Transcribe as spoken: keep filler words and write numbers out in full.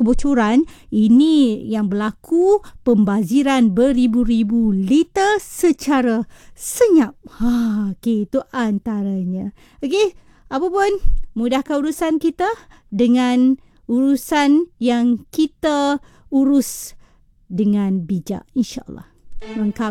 kebocoran. Ini yang berlaku, pembaziran beribu-ribu liter secara senyap. Ha, okey, itu antaranya. Okey, apa pun mudahkan urusan kita dengan urusan yang kita urus dengan bijak, insya-Allah. Lengkap